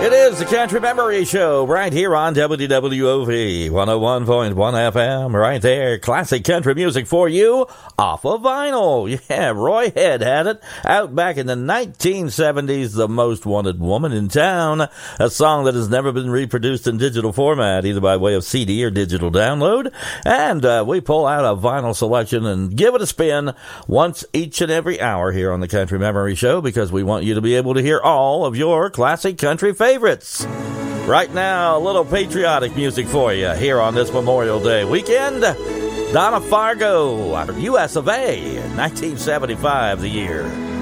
It is the Country Memory Show right here on WWOV 101.1 FM. Right there, classic country music for you off of vinyl. Yeah, Roy Head had it out back in the 1970s, The Most Wanted Woman in Town, a song that has never been reproduced in digital format, either by way of CD or digital download. And we pull out a vinyl selection and give it a spin once each and every hour here on the Country Memory Show, because we want you to be able to hear all of your classic country favorites. Right now, a little patriotic music for you here on this Memorial Day weekend. Donna Fargo, US of A, 1975 the year.